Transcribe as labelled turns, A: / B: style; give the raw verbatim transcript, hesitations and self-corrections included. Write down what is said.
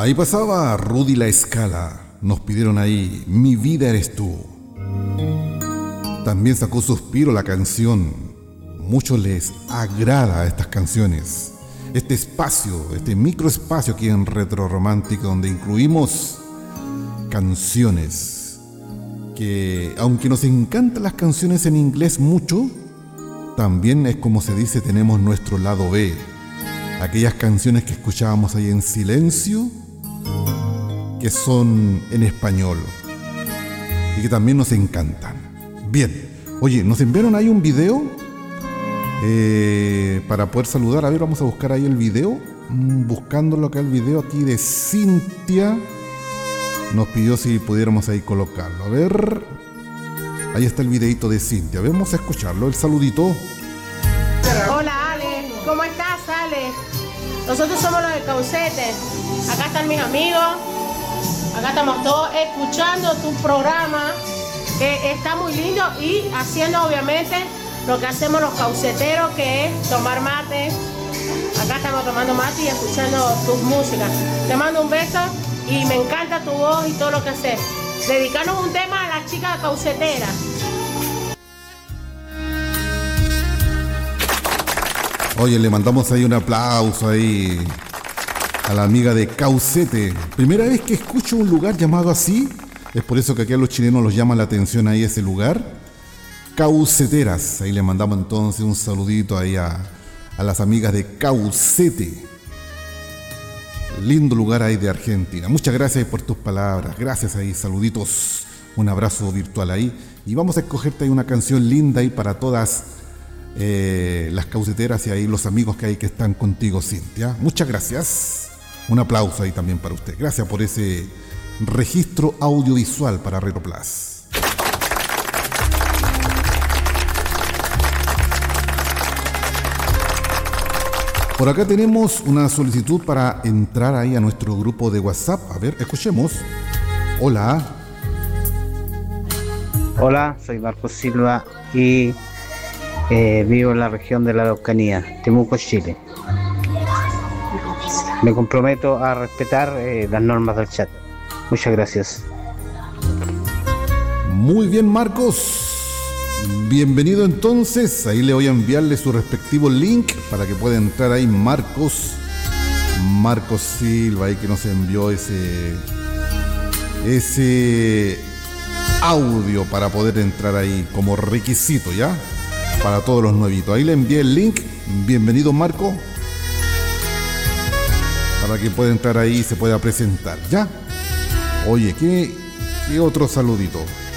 A: Ahí pasaba Rudy La Escala. Nos pidieron ahí Mi vida eres tú. También sacó Suspiro la canción. Muchos les agrada estas canciones. Este espacio, este microespacio aquí en Retro Romántica, donde incluimos canciones que, aunque nos encantan las canciones en inglés mucho, también es como se dice, tenemos nuestro lado B. Aquellas canciones que escuchábamos ahí en silencio, que son en español y que también nos encantan. Bien, oye, nos enviaron ahí un video eh, para poder saludar. A ver, vamos a buscar ahí el video. Mm, buscándolo acá el video aquí de Cintia. Nos pidió si pudiéramos ahí colocarlo. A ver, ahí está el videito de Cintia. Vamos a escucharlo, el saludito.
B: Hola Ale, ¿cómo estás Ale? Nosotros somos los de Caucete. Acá están mis amigos. Acá estamos todos escuchando tu programa, que está muy lindo, y haciendo obviamente lo que hacemos los cauceteros, que es tomar mate. Acá estamos tomando mate y escuchando tus músicas. Te mando un beso y me encanta tu voz y todo lo que haces. Dedicanos un tema a las chicas cauceteras.
A: Oye, le mandamos ahí un aplauso ahí a la amiga de Caucete. Primera vez que escucho un lugar llamado así. Es por eso que aquí a los chilenos los llama la atención ahí ese lugar. Cauceteras. Ahí le mandamos entonces un saludito ahí a, a las amigas de Caucete. Lindo lugar ahí de Argentina. Muchas gracias por tus palabras. Gracias ahí, saluditos. Un abrazo virtual ahí. Y vamos a escogerte ahí una canción linda ahí para todas eh, las cauceteras y ahí los amigos que hay que están contigo, Cintia. Muchas gracias. Un aplauso ahí también para usted. Gracias por ese registro audiovisual para Retro Plus. Por acá tenemos una solicitud para entrar ahí a nuestro grupo de WhatsApp. A ver, escuchemos. Hola.
C: Hola, soy Marcos Silva y eh, vivo en la región de la Araucanía, Temuco, Chile. Me comprometo a respetar eh, las normas del chat. Muchas gracias.
A: Muy bien, Marcos. Bienvenido entonces. Ahí le voy a enviarle su respectivo link para que pueda entrar ahí Marcos. Marcos Silva, ahí que nos envió ese ese audio para poder entrar ahí como requisito, ¿ya? Para todos los nuevitos. Ahí le envié el link. Bienvenido, Marco. Para que pueda entrar ahí y se pueda presentar, ¿ya? Oye, ¿qué, qué otro saludito?